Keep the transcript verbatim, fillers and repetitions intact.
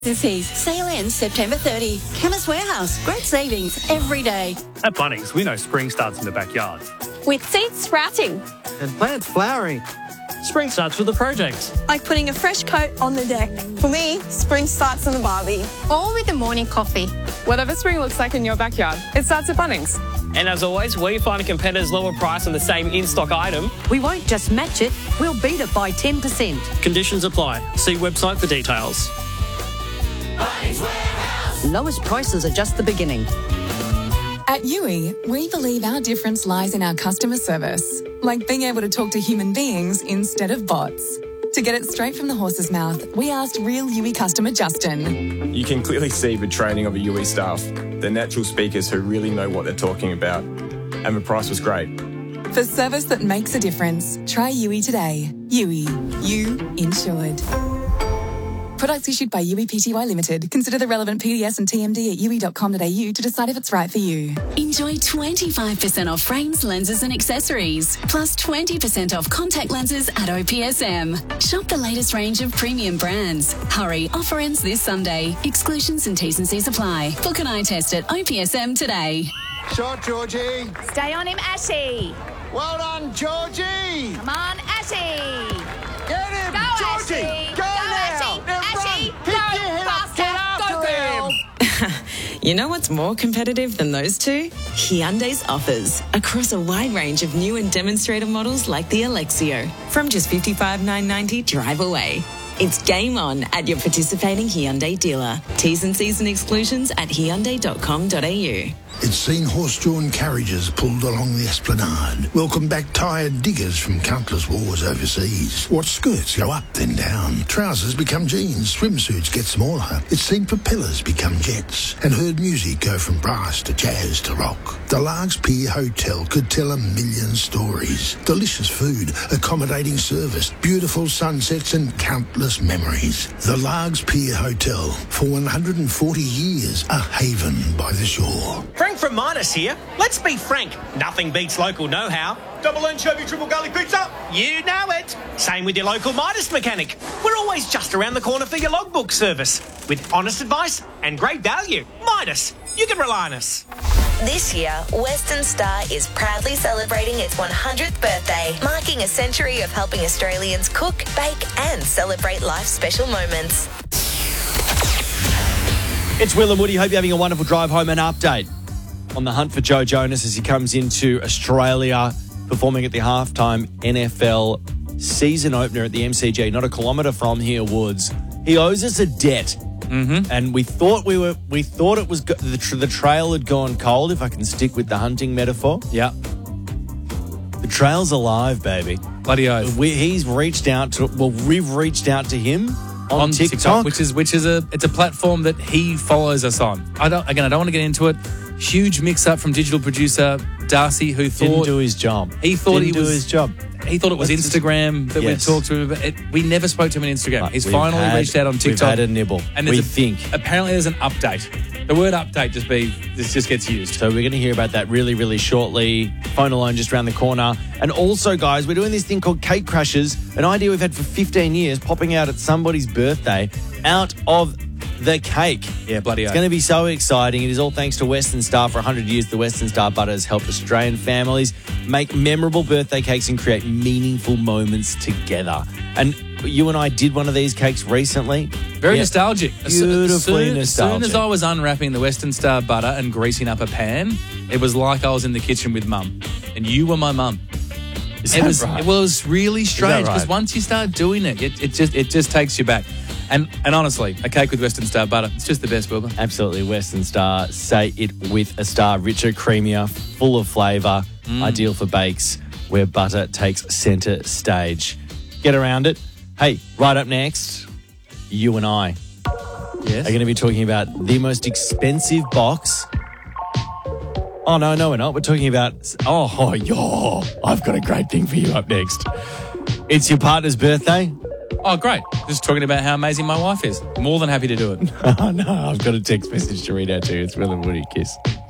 Agencies. Sale ends September thirtieth. Chemist Warehouse. Great savings every day. At Bunnings, we know spring starts in the backyard. With seeds sprouting. And plants flowering. Spring starts with the project. Like putting a fresh coat on the deck. For me, spring starts in the barbie. Or with the morning coffee. Whatever spring looks like in your backyard, it starts at Bunnings. And as always, we find a competitor's lower price on the same in-stock item. We won't just match it, we'll beat it by ten percent. Conditions apply. See website for details. Lowest prices are just the beginning. At U I, we believe our difference lies in our customer service, like being able to talk to human beings instead of bots. To get it straight from the horse's mouth, we asked real U I customer Justin. You can clearly see the training of the U I staff. They're natural speakers who really know what they're talking about. And the price was great. For service that makes a difference, try U I today. U I. You insured. Products issued by U I P T Y Limited. Consider the relevant P D S and T M D at U I dot com dot A U to decide if it's right for you. Enjoy twenty-five percent off frames, lenses and accessories. Plus twenty percent off contact lenses at O P S M. Shop the latest range of premium brands. Hurry, offer ends this Sunday. Exclusions and T's and C's apply. Book an eye test at O P S M today. Shot, Georgie. Stay on him, Ashy. Well done, Georgie. Come on, Ashy. Get him, Go, Georgie. Ashy. Go, Go, now. Ashy. Now Ashy, run. go Keep your head up. Get faster. after Go, him. You know what's more competitive than those two? Hyundai's offers across a wide range of new and demonstrator models like the Alexio from just fifty-five thousand nine hundred ninety dollars drive away. It's game on at your participating Hyundai dealer. T's and C's and exclusions at hyundai dot com dot A U. It's seen horse-drawn carriages pulled along the esplanade. Welcome back tired diggers from countless wars overseas. Watch skirts go up then down. Trousers become jeans. Swimsuits get smaller. It's seen propellers become jets. And heard music go from brass to jazz to rock. The Largs Pier Hotel could tell a million stories. Delicious food, accommodating service, beautiful sunsets and countless memories. The Largs Pier Hotel, for one hundred forty years, a haven by the shore. Frank from Midas here. Let's be frank, nothing beats local know-how. Double anchovy, triple garlic pizza. You know it. Same with your local Midas mechanic. We're always just around the corner for your logbook service. With honest advice and great value. Midas, you can rely on us. This year, Western Star is proudly celebrating its one hundredth birthday, marking a century of helping Australians cook, bake and celebrate life's special moments. It's Will and Woody. Hope you're having a wonderful drive home. An update on the hunt for Joe Jonas as he comes into Australia, performing at the halftime N F L season opener at the M C G, not a kilometre from here, Woods. He owes us a debt. Mm-hmm. And we thought we were, we thought it was, go- the, tra- the trail had gone cold, if I can stick with the hunting metaphor. Yeah. The trail's alive, baby. Bloody oath. We, he's reached out to, well, we've reached out to him on, on TikTok. TikTok, which is which is a it's a platform that he follows us on. I don't again. I don't want to get into it. Huge mix-up from digital producer Darcy, who thought Didn't do his job. He thought Didn't he do was his job. He thought it was That's Instagram just, that yes. we talked to him. But it, we never spoke to him on Instagram. But He's we've finally had- reached out on TikTok. We've had a nibble. And we there's a, think. Apparently, there's an update. The word update just be this just gets used. So we're going to hear about that really, really shortly. Phone line just around the corner. And also, guys, we're doing this thing called Cake Crashers, an idea we've had for fifteen years, popping out at somebody's birthday out of the cake. Yeah, bloody It's oath. going to be so exciting. It is all thanks to Western Star. For one hundred years, the Western Star butter has helped Australian families make memorable birthday cakes and create meaningful moments together. And you and I did one of these cakes recently. Very Yeah. nostalgic. As Beautifully soon, nostalgic. As soon as I was unwrapping the Western Star butter and greasing up a pan, it was like I was in the kitchen with Mum. And you were my mum. Is it that was right? it was really strange because right? once you start doing it, it, it just it just takes you back. And and honestly, a cake with Western Star butter, it's just the best, Wilbur. Absolutely. Western Star. Say it with a star. Richer, creamier, full of flavour. Mm. Ideal for bakes where butter takes centre stage. Get around it. Hey, right up next, you and I Yes. are going to be talking about the most expensive box. Oh, no, no, we're not. We're talking about... Oh, oh, yo, I've got a great thing for you up next. It's your partner's birthday. Oh, great. Just talking about how amazing my wife is. More than happy to do it. Oh, no, I've got a text message to read out to you. It's Will and Woody. Kiss.